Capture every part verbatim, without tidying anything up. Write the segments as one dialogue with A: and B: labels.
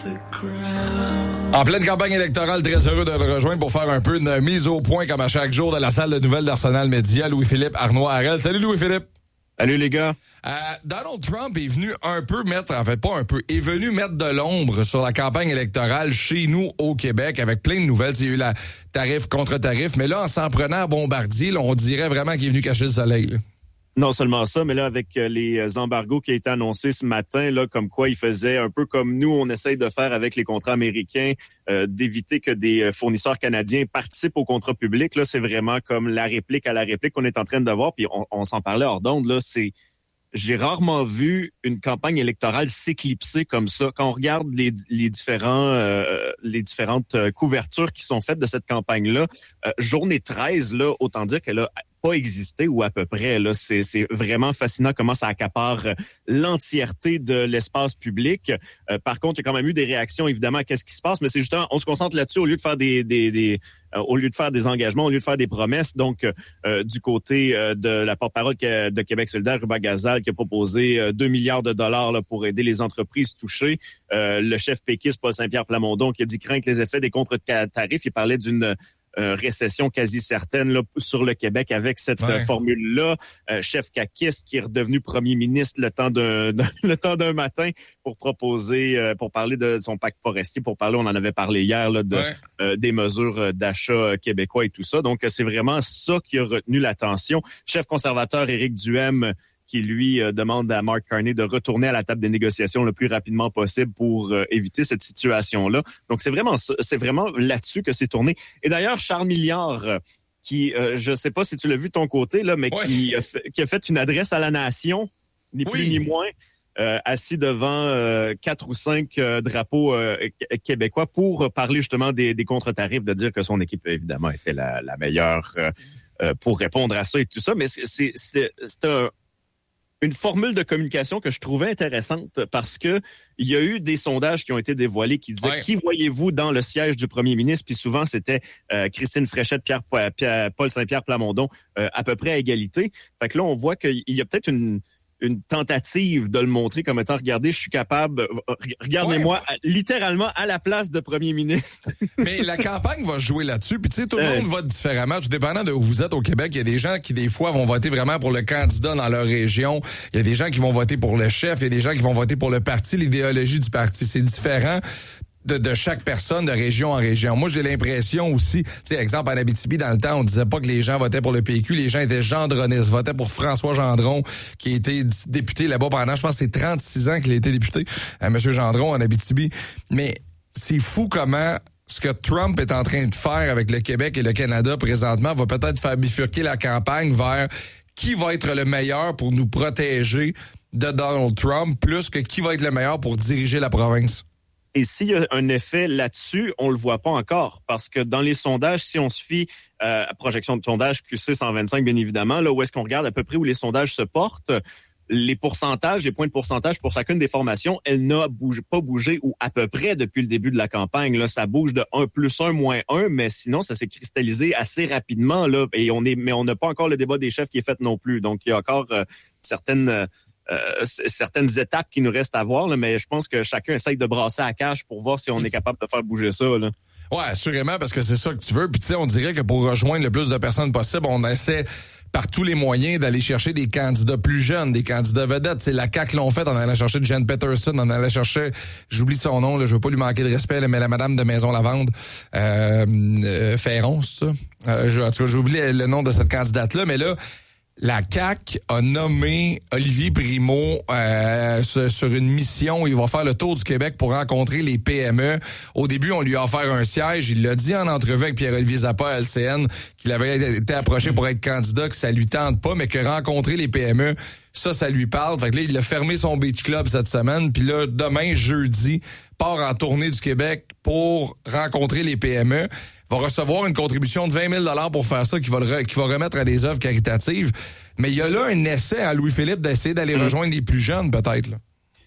A: En pleine campagne électorale, très heureux de le rejoindre pour faire un peu une mise au point comme à chaque jour de la salle de nouvelles d'Arsenal Média, Louis-Philippe Arnois-Harel. Salut Louis-Philippe.
B: Salut les gars.
A: Euh, Donald Trump est venu un peu mettre, en fait pas un peu, est venu mettre de l'ombre sur la campagne électorale chez nous au Québec avec plein de nouvelles. Il y a eu la tarif contre tarif, mais là, en s'en prenant à Bombardier, là, on dirait vraiment qu'il est venu cacher le soleil. Là.
B: Non seulement ça, mais là, avec les embargos qui ont été annoncés ce matin, là, comme quoi il faisait un peu comme nous, on essaye de faire avec les contrats américains, euh, d'éviter que des fournisseurs canadiens participent au contrat public. Là, c'est vraiment comme la réplique à la réplique qu'on est en train de voir. Puis on, on s'en parlait hors d'onde, là, c'est... J'ai rarement vu une campagne électorale s'éclipser comme ça. Quand on regarde les, les différents, euh, les différentes couvertures qui sont faites de cette campagne-là, euh, journée treize, là, autant dire qu'elle a pas existé ou à peu près. Là, c'est, c'est vraiment fascinant comment ça accapare l'entièreté de l'espace public. Euh, par contre, il y a quand même eu des réactions, évidemment, à qu'est-ce qui se passe, mais c'est justement, on se concentre là-dessus au lieu de faire des, des, des euh, au lieu de faire des engagements, au lieu de faire des promesses. Donc, euh, du côté euh, de la porte-parole de Québec solidaire, Ruba Gazal, qui a proposé euh, deux milliards de dollars là, pour aider les entreprises touchées. Euh, le chef péquiste, Paul Saint-Pierre Plamondon, qui a dit craindre les effets des contre-tarifs. Il parlait d'une Euh, récession quasi certaine là, sur le Québec avec cette
A: ouais.
B: euh, formule-là. Euh, chef caquiste qui est redevenu premier ministre le temps d'un, d'un le temps d'un matin pour proposer, euh, pour parler de son pacte forestier, pour parler, on en avait parlé hier, là, de
A: ouais.
B: euh, des mesures d'achat québécois et tout ça. Donc, c'est vraiment ça qui a retenu l'attention. Chef conservateur Éric Duhem, qui, lui, euh, demande à Mark Carney de retourner à la table des négociations le plus rapidement possible pour euh, éviter cette situation-là. Donc, c'est vraiment c'est vraiment là-dessus que c'est tourné. Et d'ailleurs, Charles Milliard, euh, qui, euh, je sais pas si tu l'as vu de ton côté, là, mais ouais. qui, a fait, qui a fait une adresse à la nation, ni plus oui. ni moins, euh, assis devant euh, quatre ou cinq euh, drapeaux euh, québécois pour parler justement des, des contre-tarifs, de dire que son équipe, évidemment, était la, la meilleure euh, euh, pour répondre à ça et tout ça. Mais c'est, c'est, c'est, c'est un... une formule de communication que je trouvais intéressante parce que il y a eu des sondages qui ont été dévoilés qui disaient ouais. qui voyez-vous dans le siège du premier ministre, puis souvent c'était euh, Christine Fréchette, Pierre, Pierre Paul Saint-Pierre Plamondon euh, à peu près à égalité. Fait que là on voit qu'il y a peut-être une une tentative de le montrer comme étant, regardez, je suis capable, regardez-moi ouais. littéralement à la place de premier ministre.
A: Mais la campagne va jouer là-dessus, puis tu sais, tout le euh... monde vote différemment, tout dépendant de où vous êtes au Québec. Il y a des gens qui, des fois, vont voter vraiment pour le candidat dans leur région. Il y a des gens qui vont voter pour le chef, il y a des gens qui vont voter pour le parti, l'idéologie du parti. C'est différent. De, de chaque personne, de région en région. Moi, j'ai l'impression aussi, tu sais, exemple, en Abitibi, dans le temps, on disait pas que les gens votaient pour le P Q, les gens étaient gendronistes, votaient pour François Gendron, qui a été député là-bas pendant, je pense, c'est trente-six ans qu'il a été député, euh, Monsieur Gendron, en Abitibi. Mais c'est fou comment ce que Trump est en train de faire avec le Québec et le Canada présentement va peut-être faire bifurquer la campagne vers qui va être le meilleur pour nous protéger de Donald Trump, plus que qui va être le meilleur pour diriger la province.
B: Et s'il y a un effet là-dessus, on le voit pas encore. Parce que dans les sondages, si on se fie euh, à projection de sondage Q C cent vingt-cinq, bien évidemment, là où est-ce qu'on regarde à peu près où les sondages se portent, les pourcentages, les points de pourcentage pour chacune des formations, elle n'a bougé, pas bougé ou à peu près depuis le début de la campagne. Là, ça bouge de un plus un moins un, mais sinon, ça s'est cristallisé assez rapidement. Là, et on est, mais on n'a pas encore le débat des chefs qui est fait non plus. Donc, il y a encore euh, certaines... Euh, Euh, certaines étapes qui nous restent à voir, là, mais je pense que chacun essaye de brasser à cache pour voir si on est capable de faire bouger ça. Là.
A: Ouais, assurément, parce que c'est ça que tu veux. Puis tu sais, on dirait que pour rejoindre le plus de personnes possible, on essaie par tous les moyens d'aller chercher des candidats plus jeunes, des candidats vedettes. C'est la C A Q l'ont fait, on allait chercher Jen Peterson, on allait chercher, j'oublie son nom, là, je veux pas lui manquer de respect, là, mais la madame de Maison-Lavande, euh, euh, Ferron, c'est ça? Euh, je, en tout cas, j'ai oublié le nom de cette candidate-là, mais là, la C A Q a nommé Olivier Primo euh, sur une mission où il va faire le tour du Québec pour rencontrer les P M E. Au début, on lui a offert un siège. Il l'a dit en entrevue avec Pierre-Olivier Zappa à L C N qu'il avait été approché pour être candidat, que ça lui tente pas, mais que rencontrer les P M E, ça, ça lui parle. Fait que là, il a fermé son Beach Club cette semaine. Puis là, demain, jeudi, part en tournée du Québec pour rencontrer les P M E. Va recevoir une contribution de vingt mille dollars pour faire ça, qui va, le re, qui va remettre à des œuvres caritatives. Mais il y a là un essai à Louis-Philippe d'essayer d'aller mmh. rejoindre les plus jeunes, peut-être. Là.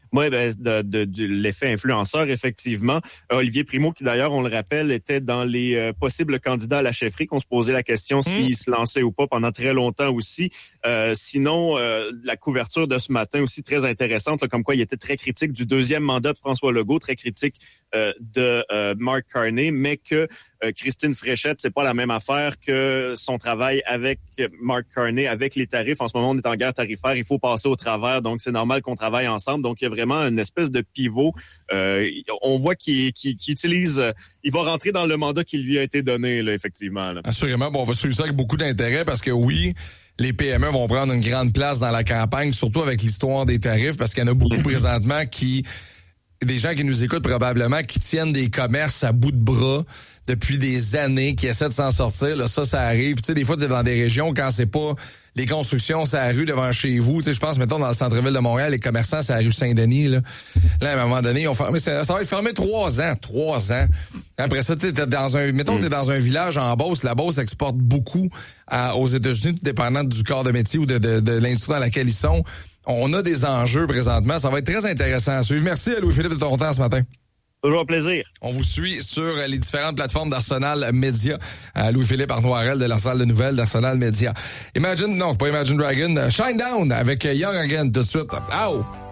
B: Oui, ben, de, de, de l'effet influenceur, effectivement. Olivier Primo, qui d'ailleurs, on le rappelle, était dans les euh, possibles candidats à la chefferie, qu'on se posait la question mmh. s'il se lançait ou pas pendant très longtemps aussi. Euh, sinon, euh, la couverture de ce matin aussi très intéressante, là, comme quoi il était très critique du deuxième mandat de François Legault, très critique euh, de euh, Mark Carney, mais que euh, Christine Fréchette, c'est pas la même affaire que son travail avec Mark Carney, avec les tarifs. En ce moment, on est en guerre tarifaire, il faut passer au travers, donc c'est normal qu'on travaille ensemble. Donc, il y a vraiment une espèce de pivot. Euh, on voit qu'il, qu'il, qu'il utilise... Euh, il va rentrer dans le mandat qui lui a été donné, là, effectivement. Là.
A: Assurément. Bon, on va suivre ça avec beaucoup d'intérêt parce que oui, les P M E vont prendre une grande place dans la campagne, surtout avec l'histoire des tarifs, parce qu'il y en a beaucoup présentement qui... Des gens qui nous écoutent probablement, qui tiennent des commerces à bout de bras depuis des années, qui essaient de s'en sortir. Là, ça, ça arrive. Tu sais, des fois, tu es dans des régions quand c'est pas les constructions, c'est la rue devant chez vous. Tu sais, je pense, mettons, dans le centre-ville de Montréal, les commerçants, c'est la rue Saint-Denis. Là, là à un moment donné, ils ont fermé, ça, ça va être fermé trois ans. Trois ans. Après ça, tu es dans un, mettons, mm. t'es dans un village en Beauce. La Beauce exporte beaucoup à, aux États-Unis, tout dépendant du corps de métier ou de, de, de l'industrie dans laquelle ils sont. On a des enjeux présentement. Ça va être très intéressant à suivre. Merci à Louis-Philippe de ton temps ce matin.
B: Toujours un plaisir.
A: On vous suit sur les différentes plateformes d'Arsenal Média. Louis-Philippe Arnoirel de la salle de nouvelles d'Arsenal Média. Imagine, non, pas Imagine Dragon. Shine Down avec Young Again tout de suite. Ow!